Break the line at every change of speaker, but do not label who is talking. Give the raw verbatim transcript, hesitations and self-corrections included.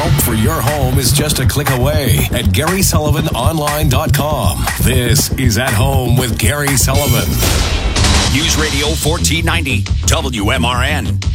Help for your home is just a click away at Gary Sullivan Online dot com. This is At Home with Gary Sullivan.
News Radio fourteen ninety, W M R N.